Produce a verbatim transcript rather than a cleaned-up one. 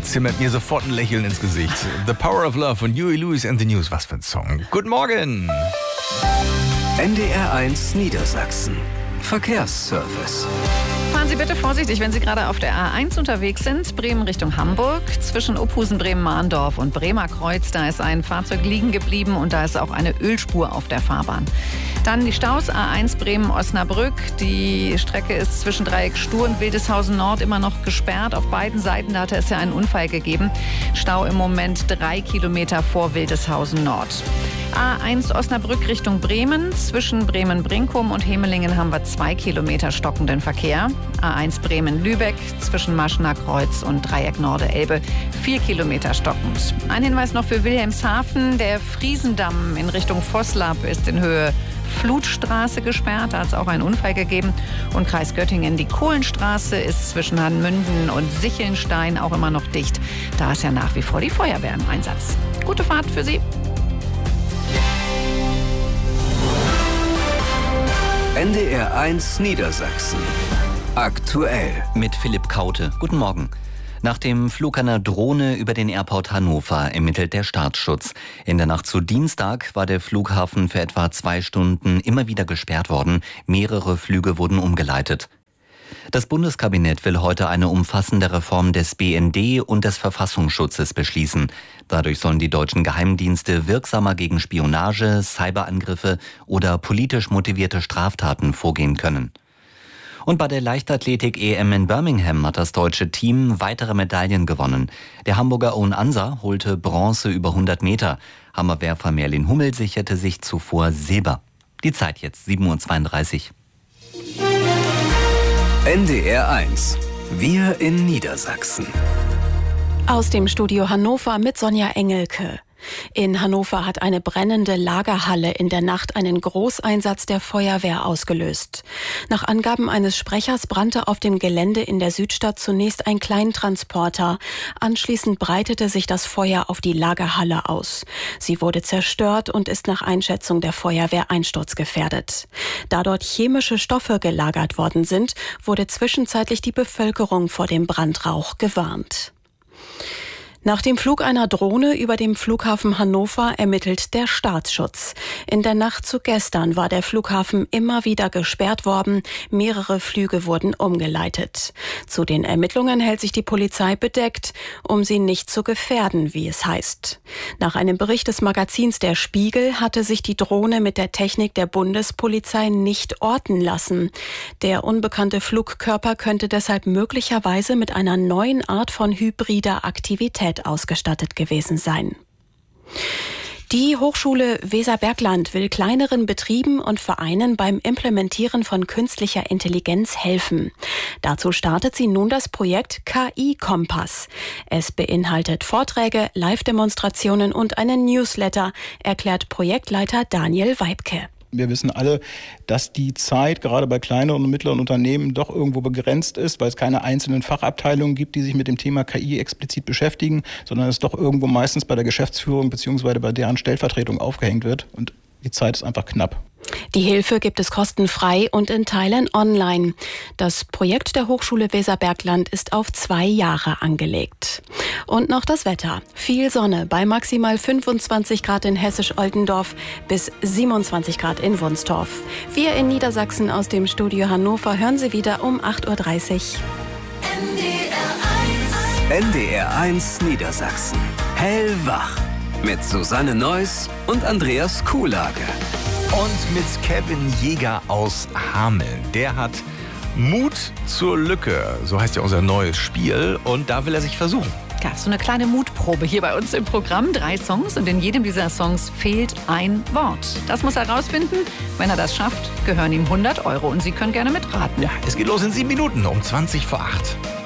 zimmert mir sofort ein Lächeln ins Gesicht. The Power of Love von Huey Lewis and the News. Was für ein Song. Guten Morgen. N D R eins Niedersachsen. Verkehrsservice. Fahren Sie bitte vorsichtig, wenn Sie gerade auf der A eins unterwegs sind. Bremen Richtung Hamburg. Zwischen Ophusen, Bremen-Mahndorf und Bremer Kreuz. Da ist ein Fahrzeug liegen geblieben und da ist auch eine Ölspur auf der Fahrbahn. Dann die Staus A eins Bremen-Osnabrück. Die Strecke ist zwischen Dreieck Stur und Wildeshausen Nord immer noch gesperrt. Auf beiden Seiten, da hatte es ja einen Unfall gegeben. Stau im Moment drei Kilometer vor Wildeshausen Nord. A eins Osnabrück Richtung Bremen. Zwischen Bremen-Brinkum und Hemelingen haben wir zwei Kilometer stockenden Verkehr. A eins Bremen-Lübeck zwischen Maschener Kreuz und Dreieck Norde-Elbe vier Kilometer stockend. Ein Hinweis noch für Wilhelmshaven. Der Friesendamm in Richtung Vosslab ist in Höhe Flutstraße gesperrt. Da hat es auch einen Unfall gegeben. Und Kreis Göttingen, die Kohlenstraße ist zwischen Hanmünden und Sichelnstein auch immer noch dicht. Da ist ja nach wie vor die Feuerwehr im Einsatz. Gute Fahrt für Sie. N D R eins Niedersachsen. Aktuell. Mit Philipp Kaute. Guten Morgen. Nach dem Flug einer Drohne über den Airport Hannover ermittelt der Staatsschutz. In der Nacht zu Dienstag war der Flughafen für etwa zwei Stunden immer wieder gesperrt worden. Mehrere Flüge wurden umgeleitet. Das Bundeskabinett will heute eine umfassende Reform des B N D und des Verfassungsschutzes beschließen. Dadurch sollen die deutschen Geheimdienste wirksamer gegen Spionage, Cyberangriffe oder politisch motivierte Straftaten vorgehen können. Und bei der Leichtathletik-E M in Birmingham hat das deutsche Team weitere Medaillen gewonnen. Der Hamburger Owen Ansa holte Bronze über hundert Meter. Hammerwerfer Merlin Hummel sicherte sich zuvor Silber. Die Zeit jetzt sieben Uhr zweiunddreißig. N D R eins. Wir in Niedersachsen. Aus dem Studio Hannover mit Sonja Engelke. In Hannover hat eine brennende Lagerhalle in der Nacht einen Großeinsatz der Feuerwehr ausgelöst. Nach Angaben eines Sprechers brannte auf dem Gelände in der Südstadt zunächst ein Kleintransporter. Anschließend breitete sich das Feuer auf die Lagerhalle aus. Sie wurde zerstört und ist nach Einschätzung der Feuerwehr einsturzgefährdet. Da dort chemische Stoffe gelagert worden sind, wurde zwischenzeitlich die Bevölkerung vor dem Brandrauch gewarnt. Nach dem Flug einer Drohne über dem Flughafen Hannover ermittelt der Staatsschutz. In der Nacht zu gestern war der Flughafen immer wieder gesperrt worden. Mehrere Flüge wurden umgeleitet. Zu den Ermittlungen hält sich die Polizei bedeckt, um sie nicht zu gefährden, wie es heißt. Nach einem Bericht des Magazins Der Spiegel hatte sich die Drohne mit der Technik der Bundespolizei nicht orten lassen. Der unbekannte Flugkörper könnte deshalb möglicherweise mit einer neuen Art von hybrider Aktivität ausgestattet gewesen sein. Die Hochschule Weserbergland will kleineren Betrieben und Vereinen beim Implementieren von künstlicher Intelligenz helfen. Dazu startet sie nun das Projekt K I-Kompass. Es beinhaltet Vorträge, Live-Demonstrationen und einen Newsletter, erklärt Projektleiter Daniel Weibke. Wir wissen alle, dass die Zeit gerade bei kleineren und mittleren Unternehmen doch irgendwo begrenzt ist, weil es keine einzelnen Fachabteilungen gibt, die sich mit dem Thema K I explizit beschäftigen, sondern es doch irgendwo meistens bei der Geschäftsführung bzw. bei deren Stellvertretung aufgehängt wird. Und die Zeit ist einfach knapp. Die Hilfe gibt es kostenfrei und in Teilen online. Das Projekt der Hochschule Weserbergland ist auf zwei Jahre angelegt. Und noch das Wetter. Viel Sonne bei maximal fünfundzwanzig Grad in Hessisch-Oldendorf bis siebenundzwanzig Grad in Wunstorf. Wir in Niedersachsen aus dem Studio Hannover hören Sie wieder um acht Uhr dreißig. N D R eins Niedersachsen. Hellwach. Mit Susanne Neuss und Andreas Kuhlage. Und mit Kevin Jäger aus Hameln. Der hat Mut zur Lücke. So heißt ja unser neues Spiel. Und da will er sich versuchen. Ja, so eine kleine Mutprobe hier bei uns im Programm. Drei Songs und in jedem dieser Songs fehlt ein Wort. Das muss er rausfinden. Wenn er das schafft, gehören ihm hundert Euro. Und Sie können gerne mitraten. Ja, es geht los in sieben Minuten um zwanzig vor acht.